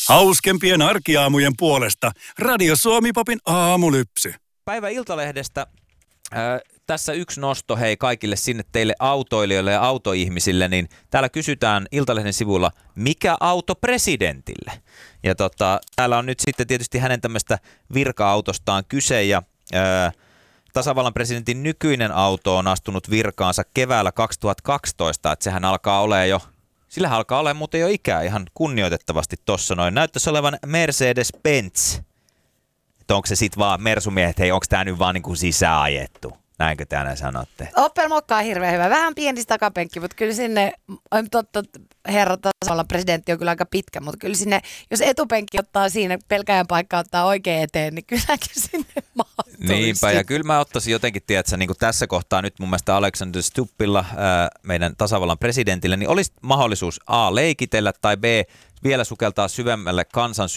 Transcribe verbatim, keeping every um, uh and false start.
Hauskempien arkiaamujen puolesta Radio Suomi-popin aamulypsy. Päivä Iltalehdestä. Äh, tässä yksi nosto hei kaikille sinne teille autoilijoille ja autoihmisille, niin täällä kysytään Iltalehden sivuilla, mikä auto presidentille? Ja tota, täällä on nyt sitten tietysti hänen tämmöistä virka-autostaan kyse ja äh, tasavallan presidentin nykyinen auto on astunut virkaansa keväällä kaksituhattakaksitoista, että sehän alkaa olemaan jo, sillä alkaa olemaan muuten jo ikää ihan kunnioitettavasti tossa noin. Näyttäisi olevan Mercedes-Benz. Että onko se sitten vaan mersumiehet, hei onko tämä nyt vaan niin kuin sisääajettu? Näinkö te aina sanotte? Opel Mokka on hirveän hyvä. Vähän pieni takapenkki, mutta kyllä sinne, on totta, herra tasavallan presidentti on kyllä aika pitkä, mutta kyllä sinne, jos etupenkki ottaa siinä, pelkäjän paikka ottaa oikein eteen, niin kylläkin sinne mahtuisi. Niinpä, ja kyllä mä ottaisin jotenkin, tiedätkö, niin kuin tässä kohtaa nyt mun mielestä Alexander Stubbilla, ää, meidän tasavallan presidentille, niin olisi mahdollisuus A, leikitellä tai B, vielä sukeltaa syvemmälle kansan